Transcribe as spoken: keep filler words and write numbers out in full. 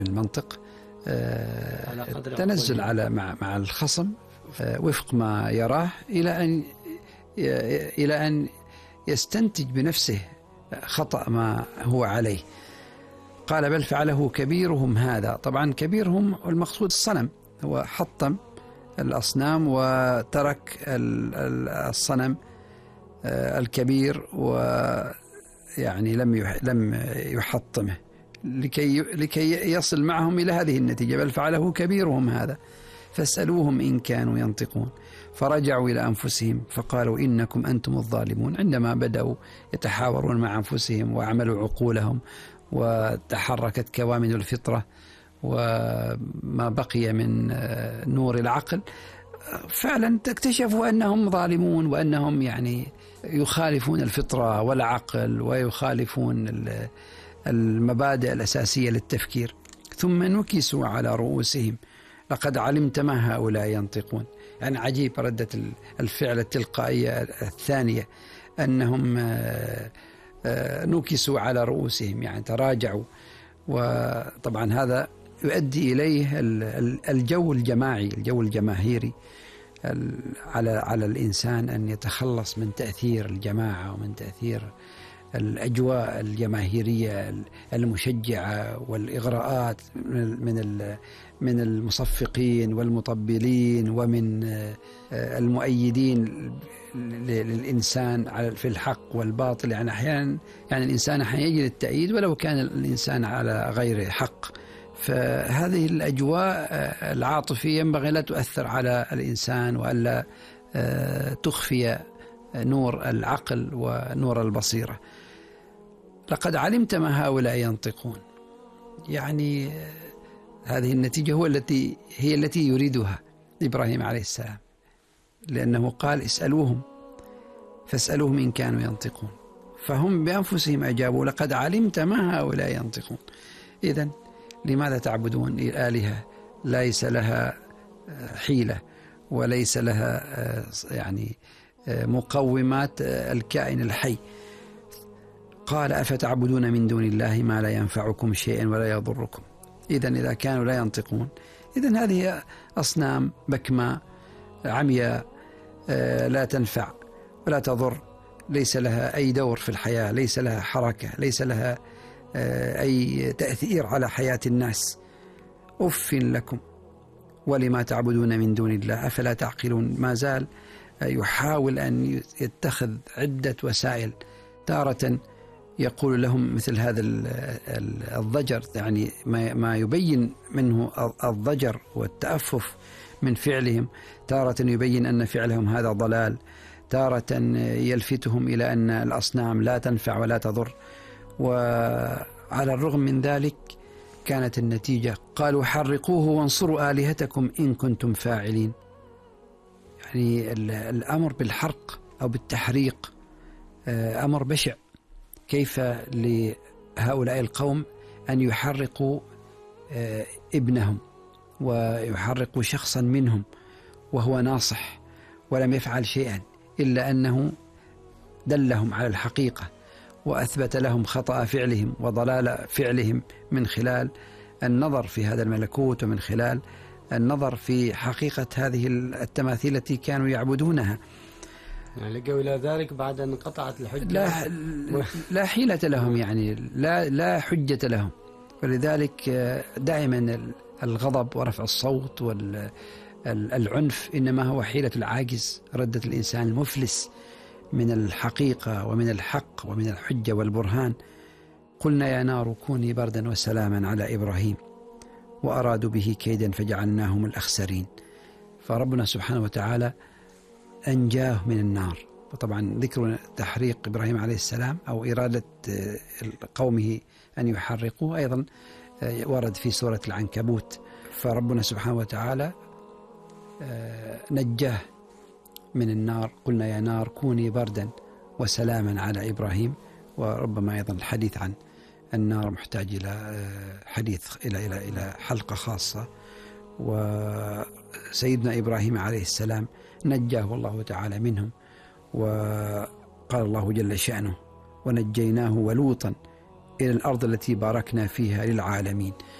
المنطق تنزل على مع مع الخصم وفق ما يراه إلى أن إلى أن يستنتج بنفسه خطأ ما هو عليه. قال بل فعله كبيرهم هذا. طبعا كبيرهم المقصود الصنم، هو حطم الأصنام وترك الصنم الكبير ويعني لم لم يحطمه لكي لكي يصل معهم إلى هذه النتيجة. بل فعله كبيرهم هذا فاسألوهم إن كانوا ينطقون. فرجعوا إلى أنفسهم فقالوا إنكم أنتم الظالمون. عندما بدأوا يتحاورون مع أنفسهم وعملوا عقولهم وتحركت كوامن الفطرة وما بقي من نور العقل، فعلا اكتشفوا أنهم ظالمون وأنهم يعني يخالفون الفطرة والعقل ويخالفون المبادئ الأساسية للتفكير. ثم نكسوا على رؤوسهم لقد علمت ما هؤلاء ينطقون. يعني عجيب ردة الفعل التلقائية الثانية، أنهم نكسوا على رؤوسهم، يعني تراجعوا. وطبعا هذا يؤدي إليه الجو الجماعي، الجو الجماهيري على على الإنسان أن يتخلص من تأثير الجماعة ومن تأثير الأجواء الجماهيرية المشجعة والإغراءات من من المصفقين والمطبلين ومن المؤيدين للإنسان في الحق والباطل. يعني أحيانا يعني الإنسان أحيانا يجد التأييد ولو كان الإنسان على غير حق. فهذه الأجواء العاطفية ينبغي لا تؤثر على الإنسان وألا تخفي نور العقل ونور البصيرة. لقد علمت ما هؤلاء ينطقون. يعني هذه النتيجة هو التي هي التي يريدها إبراهيم عليه السلام، لأنه قال اسألوهم فاسألوهم إن كانوا ينطقون. فهم بأنفسهم أجابوا لقد علمت ما هؤلاء ينطقون. إذن لماذا تعبدون آلهة ليس لها حيلة وليس لها يعني مقومات الكائن الحي؟ قال أفتعبدون من دون الله ما لا ينفعكم شيئا ولا يضركم. إذن إذا كانوا لا ينطقون، إذن هذه أصنام بكماء عمياء لا تنفع ولا تضر، ليس لها أي دور في الحياة، ليس لها حركة، ليس لها أي تأثير على حياة الناس. أف لكم ولما تعبدون من دون الله أفلا تعقلون. ما زال يحاول أن يتخذ عدة وسائل. تارة يقول لهم مثل هذا الضجر، يعني ما يبين منه الضجر والتأفف من فعلهم. تارة يبين أن فعلهم هذا ضلال، تارة يلفتهم إلى أن الأصنام لا تنفع ولا تضر. وعلى الرغم من ذلك كانت النتيجة قالوا حرقوه وانصروا آلهتكم إن كنتم فاعلين. يعني الأمر بالحرق أو بالتحريق أمر بشع. كيف لهؤلاء القوم أن يحرقوا ابنهم ويحرقوا شخصا منهم وهو ناصح ولم يفعل شيئا، إلا أنه دلهم على الحقيقة وأثبت لهم خطأ فعلهم وضلال فعلهم من خلال النظر في هذا الملكوت ومن خلال النظر في حقيقة هذه التماثيل التي كانوا يعبدونها. يعني لقوا إلى ذلك بعد أن انقطعت الحجة لا, لا حيلة لهم، يعني لا, لا حجة لهم. ولذلك دائما الغضب ورفع الصوت والعنف إنما هو حيلة العاجز، ردة الإنسان المفلس من الحقيقة ومن الحق ومن الحجة والبرهان. قلنا يا نار كوني بردا وسلاما على إبراهيم وأرادوا به كيدا فجعلناهم الأخسرين. فربنا سبحانه وتعالى أنجاه من النار. وطبعا ذكر تحريق إبراهيم عليه السلام أو إرادة قومه أن يحرقوه أيضا ورد في سورة العنكبوت. فربنا سبحانه وتعالى نجاه من النار. قلنا يا نار كوني بردا وسلاما على إبراهيم. وربما أيضا الحديث عن النار محتاج إلى حديث إلى إلى إلى حلقة خاصة. وسيدنا إبراهيم عليه السلام نجاه الله تعالى منهم، وقال الله جل شأنه ونجيناه ولوطا إلى الأرض التي باركنا فيها للعالمين.